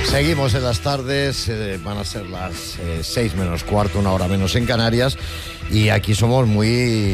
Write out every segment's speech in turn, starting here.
Seguimos en las tardes, van a ser las 6 menos cuarto, una hora menos en Canarias, y aquí somos muy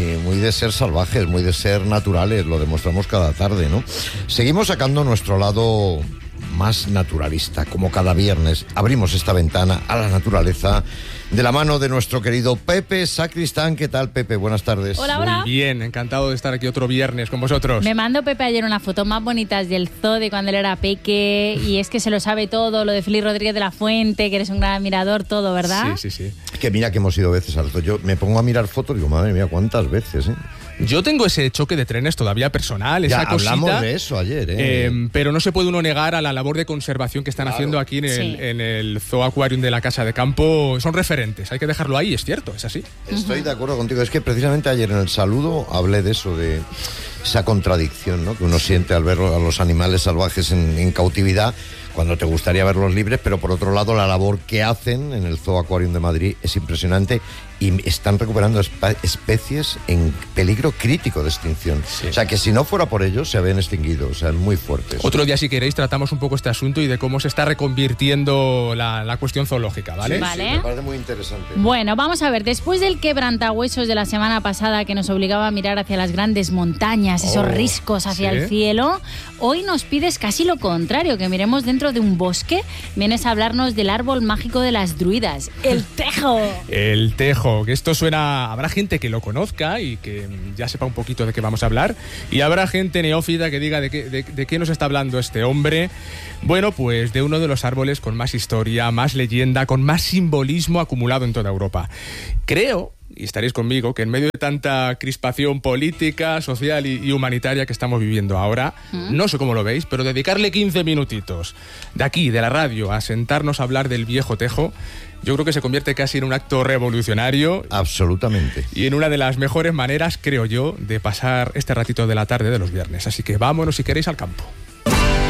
de ser salvajes, muy de ser naturales, lo demostramos cada tarde, ¿no? Seguimos sacando nuestro lado más naturalista, como cada viernes. Abrimos esta ventana a la naturaleza de la mano de nuestro querido Pepe Sacristán. ¿Qué tal, Pepe? Buenas tardes. Hola, hola. Muy bien, encantado de estar aquí otro viernes con vosotros. Me mandó Pepe ayer unas fotos más bonitas del zoo de cuando él era peque, y es que se lo sabe todo, lo de Félix Rodríguez de la Fuente, que eres un gran admirador, todo, ¿verdad? Sí. Que mira que hemos ido veces al zoo. Yo me pongo a mirar fotos y digo, madre mía, ¿cuántas veces, eh? Yo tengo ese choque de trenes todavía personal, esa cosita. Hablamos de eso ayer, pero no se puede uno negar a la labor de conservación que están haciendo aquí en el Zoo Aquarium de la Casa de Campo. Son referentes, hay que dejarlo ahí, es cierto, es así. Estoy de acuerdo contigo. Es que precisamente ayer en el saludo hablé de eso, de esa contradicción, ¿no?, que uno siente al ver a los animales salvajes en cautividad, cuando te gustaría verlos libres, pero por otro lado la labor que hacen en el Zoo Aquarium de Madrid es impresionante y están recuperando especies en peligro crítico de extinción. Sí. O sea, que si no fuera por ellos se habían extinguido, o sea, muy fuertes. Otro día, si queréis, tratamos un poco este asunto y de cómo se está reconvirtiendo la cuestión zoológica, ¿vale? Sí, vale. Sí, me parece muy interesante. Bueno, vamos a ver, después del quebrantahuesos de la semana pasada que nos obligaba a mirar hacia las grandes montañas, esos riscos hacia el cielo, hoy nos pides casi lo contrario, que miremos dentro de un bosque. Vienes a hablarnos del árbol mágico de las druidas, el tejo. El tejo, que esto suena... Habrá gente que lo conozca y que ya sepa un poquito de qué vamos a hablar, y habrá gente neófita que diga de qué nos está hablando este hombre. Bueno, pues de uno de los árboles con más historia, más leyenda, con más simbolismo acumulado en toda Europa. Creo, y estaréis conmigo, que en medio de tanta crispación política, social y humanitaria que estamos viviendo ahora, no sé cómo lo veis, pero dedicarle 15 minutitos de aquí, de la radio, a sentarnos a hablar del viejo tejo, yo creo que se convierte casi en un acto revolucionario. Absolutamente. Y en una de las mejores maneras, creo yo, de pasar este ratito de la tarde de los viernes. Así que vámonos, si queréis, al campo.